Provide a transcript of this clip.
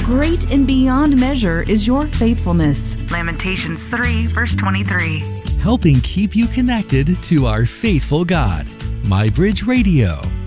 Great and beyond measure is your faithfulness. Lamentations 3, verse 23. Helping keep you connected to our faithful God. MyBridge Radio.